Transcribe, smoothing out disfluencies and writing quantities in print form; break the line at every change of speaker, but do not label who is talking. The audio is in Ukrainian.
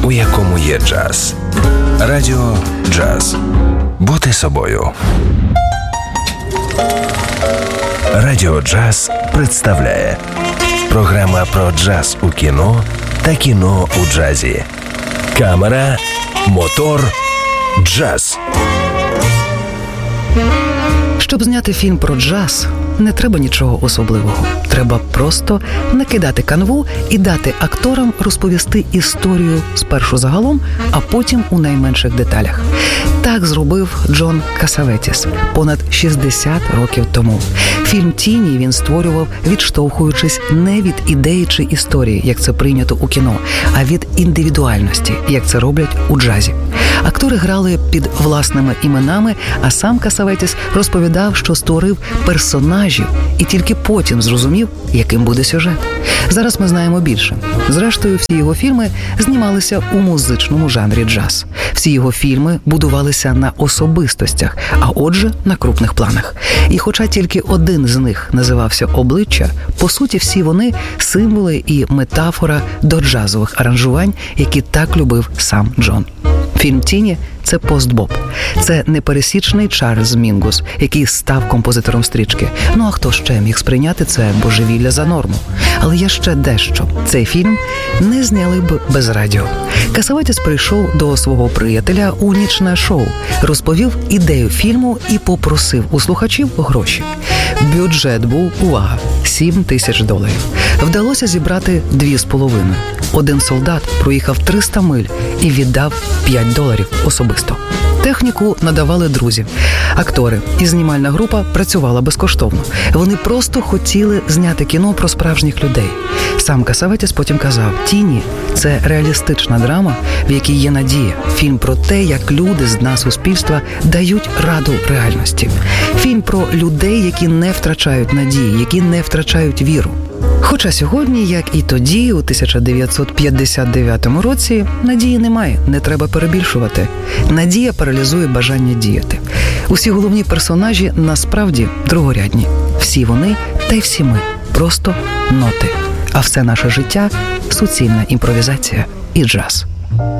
у якому є джаз. Радіо Джаз. Бути собою. Радіо Джаз представляє програма про джаз у кіно та кіно у джазі. Камера, мотор, джаз.
Щоб зняти фільм про джаз, не треба нічого особливого. Треба просто накидати канву і дати акторам розповісти історію спершу загалом, а потім у найменших деталях. Так зробив Джон Касаветіс понад 60 років тому. Фільм «Тіні» він створював, відштовхуючись не від ідеї чи історії, як це прийнято у кіно, а від індивідуальності, як це роблять у джазі. Актори грали під власними іменами, а сам Касаветіс розповідав, що створив персонажів і тільки потім зрозумів, яким буде сюжет. Зараз ми знаємо більше. Зрештою, всі його фільми знімалися у музичному жанрі джаз. Всі його фільми будувалися на особистостях, а отже, на крупних планах. І хоча тільки один з них називався «Обличчя», по суті, всі вони – символи і метафора до джазових аранжувань, які так любив сам Джон. Фільм «Тіні» – це постбоп. Це непересічний Чарльз Мінгус, який став композитором стрічки. Ну а хто ще міг сприйняти це божевілля за норму? Але є ще дещо. Цей фільм не зняли б без радіо. Касаветіс прийшов до свого приятеля у нічне шоу, розповів ідею фільму і попросив у слухачів гроші. Бюджет був, увага, $7,000. Вдалося зібрати 2,5. Один солдат проїхав 300 миль і віддав $5 особисто. Техніку надавали друзі. Актори і знімальна група працювала безкоштовно. Вони просто хотіли зняти кіно про справжніх людей. Сам Касаветіс потім казав, «Тіні» – це реалістична драма, в якій є надія. Фільм про те, як люди з дна суспільства дають раду реальності. Фільм про людей, які не втрачають надії, які не втрачають віру. Хоча сьогодні, як і тоді, у 1959 році, надії немає, не треба перебільшувати. Надія паралізує бажання діяти. Усі головні персонажі насправді другорядні. Всі вони та й всі ми – просто ноти. А все наше життя – суцільна імпровізація і джаз.